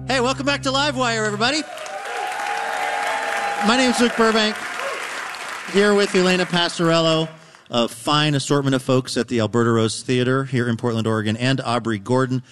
Hey, welcome back to Livewire, everybody. My name's Luke Burbank, here with Elena Passarello, a fine assortment of folks at the Alberta Rose Theater here in Portland, Oregon, and Aubrey Gordon